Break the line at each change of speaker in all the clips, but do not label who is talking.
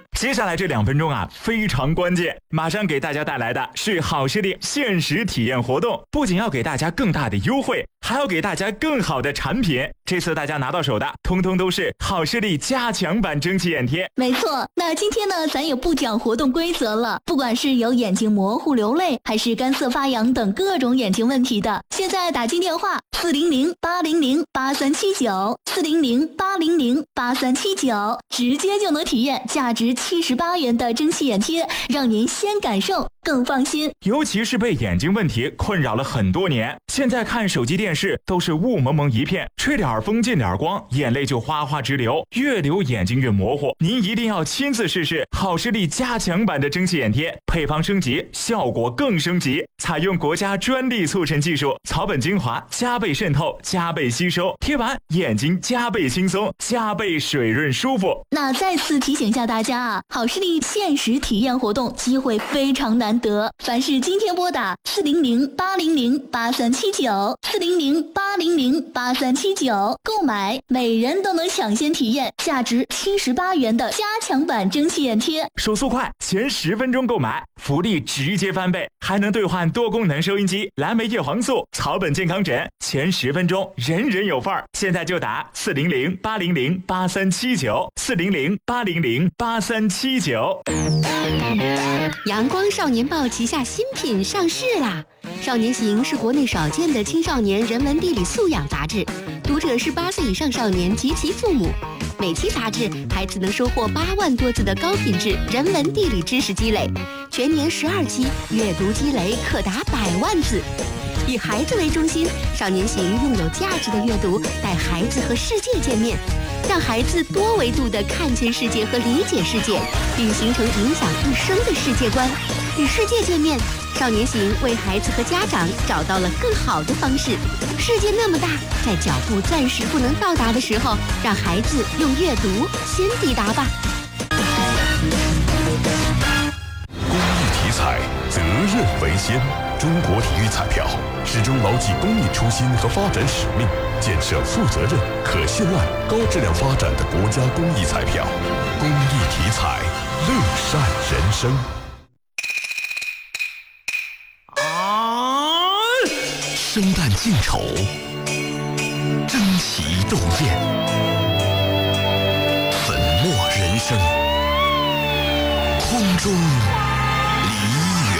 接下来这2分钟啊，非常关键，马上给大家带来的是好视力限时体验活动，不仅要给大家更大的优惠，还要给大家更好的产品。这次大家拿到手的，通通都是好视力加强版蒸汽眼贴。
没错，那今天呢，咱也不讲活动规则了。不管是有眼睛模糊流泪，还是干涩发痒等各种眼睛问题的，现在打进电话400-800-8379，400-800-8379，直接就能体验价值78元的蒸汽眼贴，让您先感受更放心。
尤其是被眼睛问题困扰了很多年，现在看手机电视都是雾蒙蒙一片，吹点风进点光，眼泪就哗哗直流，越流眼睛越模糊。您一定要亲自试试好视力加强版的蒸汽眼贴，配方升级，效果更升级，采用国家专利促成技术，草本精华加倍渗透，加倍吸收，贴完眼睛加倍轻松，加倍水润舒服。
那再次提醒一下大家啊，好视力限时体验活动机会非常难得，凡是今天拨打400-800-8379，400-800-8379购买，每人都能抢先体验价值78元的加强版蒸汽眼贴。
手速快，前10分钟购买，福利直接翻倍，还能兑换多功能收音机、蓝莓叶黄素、草本健康枕，前10分钟人人有份儿。现在就打400-800-8379，400-800-8379。
阳光少年报旗下新品上市啦！少年行是国内少见的青少年人文地理素养杂志，读者是8岁以上少年及其父母。每期杂志，孩子能收获8万多字的高品质人文地理知识积累，全年12期，阅读积累可达100万字。以孩子为中心，少年行用有价值的阅读带孩子和世界见面，让孩子多维度地看见世界和理解世界，并形成影响一生的世界观。与世界见面，少年行为孩子和家长找到了更好的方式。世界那么大，在脚步暂时不能到达的时候，让孩子用阅读先抵达吧。
公益体彩，责任为先。中国体育彩票始终牢记公益初心和发展使命，建设负责任、可信赖、高质量发展的国家公益彩票。公益体彩，乐善人生。生旦净丑，争奇斗艳，粉墨人生，空中梨园。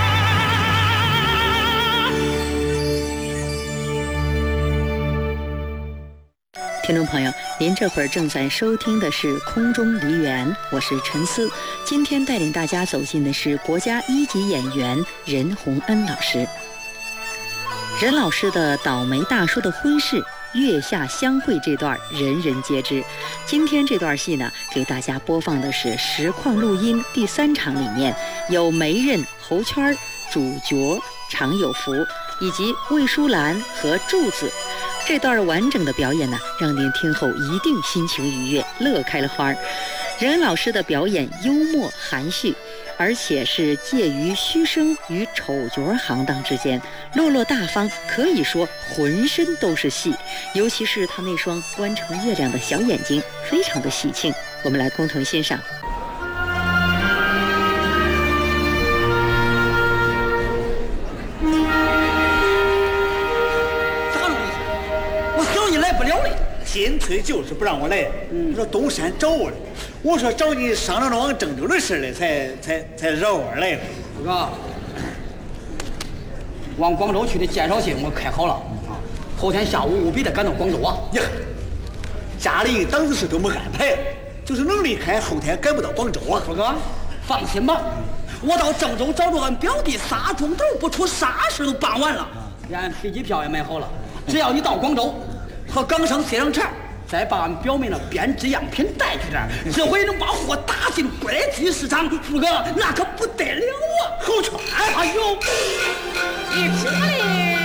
听众朋友，您这会儿正在收听的是空中梨园，我是陈思。今天带领大家走进的是国家1级演员任洪恩老师。任老师的倒霉大叔的婚事月下相会这段人人皆知。今天这段戏呢，给大家播放的是实况录音第3场，里面有媒人侯圈、主角常有福以及魏淑兰和柱子。这段完整的表演呢，让您听后一定心情愉悦，乐开了花。任老师的表演幽默含蓄，而且是介于虚声与丑角行当之间，落落大方，可以说浑身都是戏。尤其是他那双弯成月亮的小眼睛，非常的喜庆。我们来共同欣赏。
金翠就是不让我来，说东山找我了。我说找你商量着往郑州的事了，才惹我来了。
哥，往广州去的介绍信我开好了，后天下午务必得赶到广州啊！
呀，家里档子事都没安排，就是能离开，后天赶不到广州啊。
说哥，放心吧，我到郑州找着俺表弟仨钟头不出，啥事都办完了，连飞机票也买好了。只要你到广州。和港商协商成，再把俺表妹那编织样品带去这儿，这回能把货打进国际市场，福哥那可不得了啊！
好穿，
哎呦，
你这里。